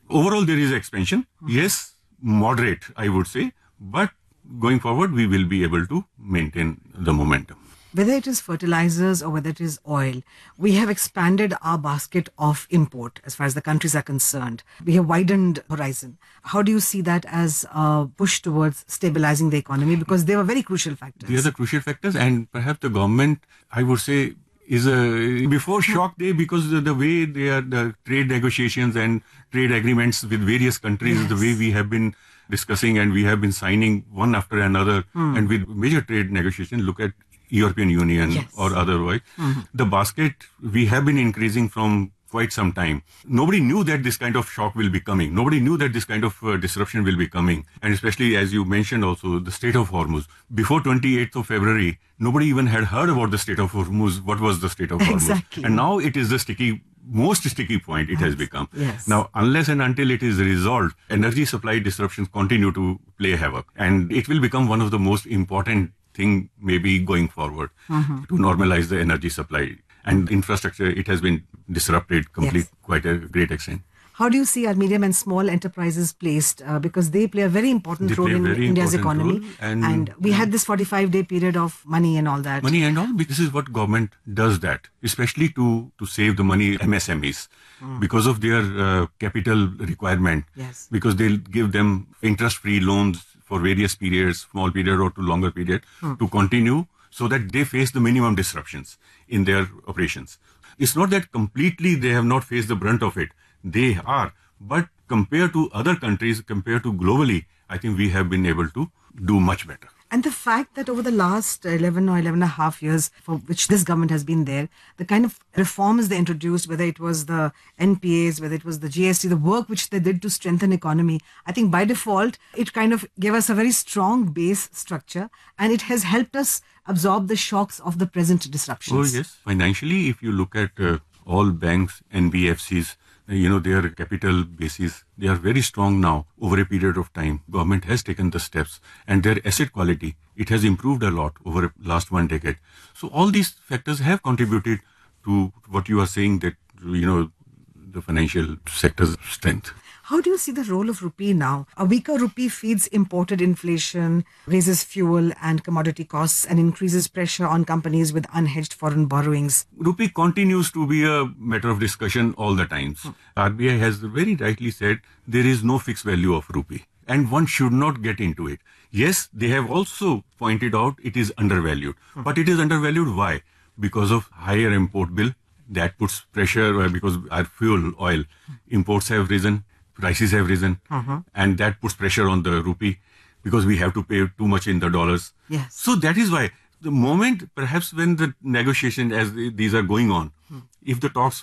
Overall, there is expansion. Yes, moderate, I would say. But going forward, we will be able to maintain the momentum. Whether it is fertilizers or whether it is oil, we have expanded our basket of import as far as the countries are concerned. We have widened horizon. How do you see that as a push towards stabilizing the economy? Because they were very crucial factors. They are the crucial factors, and perhaps the government, I would say, is before shock day, because the way the trade negotiations and trade agreements with various countries, yes, the way we have been discussing and we have been signing one after another, and with major trade negotiations, look at European Union, yes, or otherwise, the basket we have been increasing from quite some time. Nobody knew that this kind of shock will be coming. Nobody knew that this kind of disruption will be coming. And especially, as you mentioned also, the Strait of Hormuz. Before 28th of February, nobody even had heard about the Strait of Hormuz. What was the Strait of Hormuz? Exactly. And now it is the most sticky point it has become. Yes. Now, unless and until it is resolved, energy supply disruptions continue to play havoc. And it will become one of the most important thing maybe going forward to normalize the energy supply. And infrastructure, it has been disrupted complete, yes, quite a great extent. How do you see our medium and small enterprises placed? Because they play a very important role in India's economy. And we had this 45-day period of money and all that. Money and all, this is what government does that, especially to save the money MSMEs because of their capital requirement. Yes. Because they'll give them interest-free loans for various periods, small period or to longer period, to continue so that they face the minimum disruptions in their operations. It's not that completely they have not faced the brunt of it. They are. But compared to other countries, compared to globally, I think we have been able to do much better. And the fact that over the last 11 or 11 and a half years for which this government has been there, the kind of reforms they introduced, whether it was the NPAs, whether it was the GST, the work which they did to strengthen economy, I think by default, it kind of gave us a very strong base structure, and it has helped us absorb the shocks of the present disruptions. Oh, yes. Financially, if you look at all banks, NBFCs, their capital bases, they are very strong now over a period of time. Government has taken the steps, and their asset quality, it has improved a lot over the last 1 decade. So all these factors have contributed to what you are saying, that, the financial sector's strength. How do you see the role of rupee now? A weaker rupee feeds imported inflation, raises fuel and commodity costs, and increases pressure on companies with unhedged foreign borrowings. Rupee continues to be a matter of discussion all the times. RBI has very rightly said there is no fixed value of rupee, and one should not get into it. Yes, they have also pointed out it is undervalued. But it is undervalued why? Because of higher import bill. That puts pressure because our fuel, oil, imports have risen. Prices have risen, and that puts pressure on the rupee because we have to pay too much in the dollars. Yes. So that is why the moment, perhaps when the negotiation as these are going on, if the talks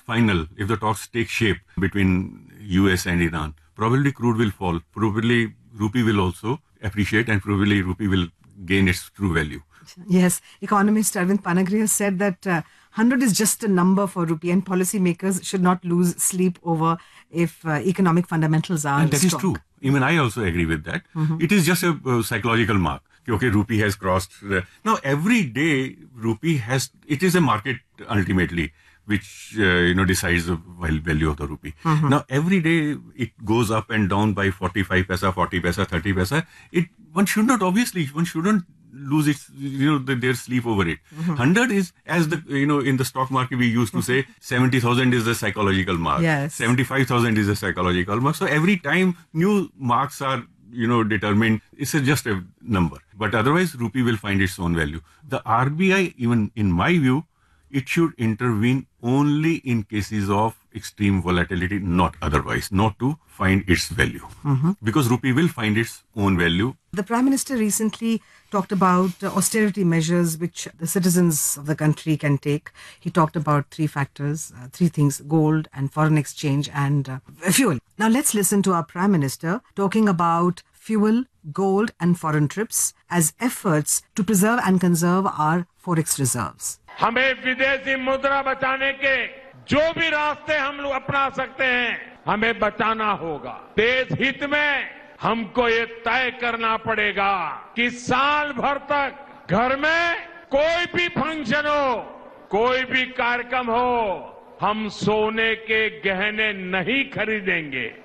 take shape between US and Iran, probably crude will fall, probably rupee will also appreciate, and probably rupee will gain its true value. Yes, economist Arvind Panagri has said that 100 is just a number for rupee, and policymakers should not lose sleep over if economic fundamentals are and that strong. is true. Even I also agree with that. It is just a psychological mark. Okay, rupee has crossed. Now, every day, rupee it is a market ultimately, which, decides the value of the rupee. Now, every day it goes up and down by 45 paisa, 40 paisa, 30 paisa. One shouldn't lose their sleep over it. 100 is, as in the stock market we used to say, 70,000 is the psychological mark. Yes. 75,000 is a psychological mark. So every time new marks are determined, it's just a number. But otherwise, rupee will find its own value. The RBI, even in my view, it should intervene only in cases of extreme volatility, not otherwise, not to find its value. Because rupee will find its own value. The Prime Minister recently talked about austerity measures which the citizens of the country can take. He talked about three things: gold and foreign exchange and fuel. Now let's listen to our Prime Minister talking about fuel, gold and foreign trips as efforts to preserve and conserve our forex reserves. हमें विदेशी मुद्रा बचाने के जो भी रास्ते हम लोग अपना सकते हैं, हमें बचाना होगा। देश हित में हमको ये तय करना पड़ेगा कि साल भर तक घर में कोई भी फंक्शन हो, कोई भी कार्यक्रम हो, हम सोने के गहने नहीं खरीदेंगे।